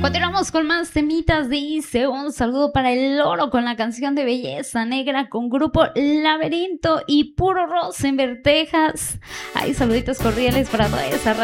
Continuamos con más temitas. Dice un saludo para el Loro con la canción de Belleza Negra con Grupo Laberinto y Puro Rosenberg, Texas. Hay saluditos cordiales para toda esa